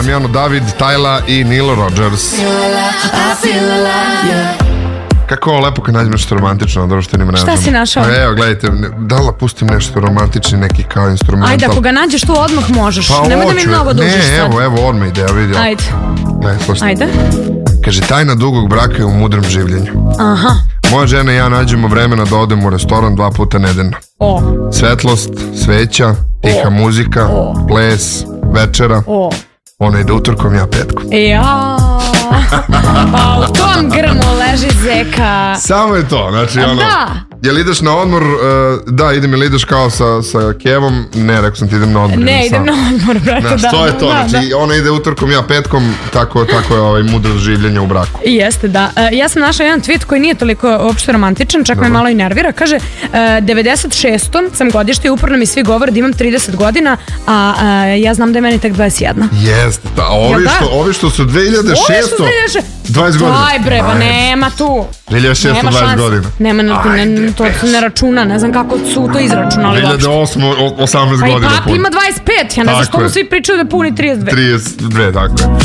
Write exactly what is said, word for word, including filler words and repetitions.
Damiano David, Tyla i Nilo Rodgers. Kako je lepo kad nađem nešto romantično na društvenim mrežama. Šta si našao? Evo, gledajte, da li pustim nešto romantični, neki kao instrumental. Ajde, ako ga nađeš tu odmah možeš. Pa nemoj da mi mnogo dužiš sad. Ne, evo, evo, odmah ide, vidi. Ajde. Gledaj, slušaj. Ajde. Kaže, tajna dugog braka je u mudrom življenju. Aha. Moja žena i ja nađemo vremena da odemo u restoran dva puta nedeljno. O. Svetlost, sveća, tiha o. muzika, o. ples, večera. O. Ona ide utorkom, ja petkom. Ja. Pa u tom grmu leži zeka. Samo je to, znači ono... Da. Jel ideš na odmor, uh, da, idem ili ideš kao sa, sa Kevom, ne, rekao sam ti idem na odmor. Ne, idem na odmor, brate, znaš, da. to je to, da, znači da. ona ide utorkom, ja petkom, tako, tako je ovaj mudro življenje u braku. I jeste, da. Uh, ja sam našla jedan tweet koji nije toliko uopšte romantičan, čak me malo i nervira. Kaže, uh, devedeset šestom sam godište i uporno mi svi govore da imam trideset godina, a uh, ja znam da je meni tek dvadeset jedna. Jeste, da, ovi, da? što, ovi što su dve hiljade šesto, dvadeset godina. Daj bre, pa nema tu. dve hiljade šesto, dvadeset godina. Nema, ne, ne, to se ne računa, ne znam kako su to izračunali uopšte. dve hiljade osam, osamnaest pa godina. Pa i papi ima dvadeset pet, ja ne znam što mu svi pričaju da puni trideset dve. trideset dve, tako je.